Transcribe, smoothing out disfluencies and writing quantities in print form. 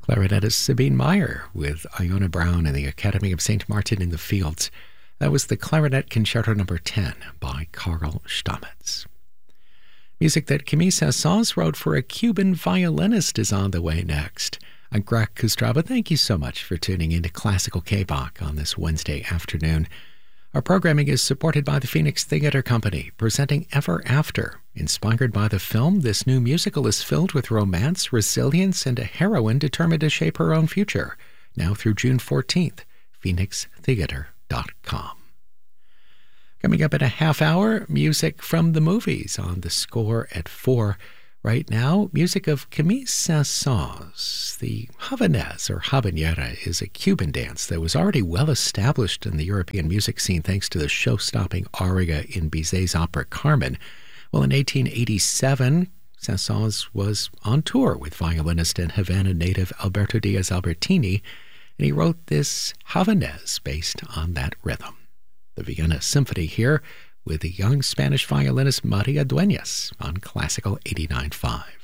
Clarinetist Sabine Meyer with Iona Brown and the Academy of St. Martin in the Fields. That was the Clarinet Concerto No. 10 by Carl Stamitz. Music that Camille Saint-Saëns wrote for a Cuban violinist is on the way next. I'm Greg Kustraba. Thank you so much for tuning into Classical K-Bach on this Wednesday afternoon. Our programming is supported by the Phoenix Theater Company, presenting Ever After. Inspired by the film, this new musical is filled with romance, resilience, and a heroine determined to shape her own future. Now through June 14th, phoenixtheater.com. Coming up in a half hour, music from the movies on the score at 4. Right now, music of Camille Saint-Saëns. The Havanaise, or Habanera, is a Cuban dance that was already well established in the European music scene thanks to the show-stopping aria in Bizet's opera Carmen. Well, in 1887, Saint-Saëns was on tour with violinist and Havana native Alberto Diaz Albertini, and he wrote this Havanaise based on that rhythm. The Vienna Symphony here with the young Spanish violinist Maria Dueñas on Classical 89.5.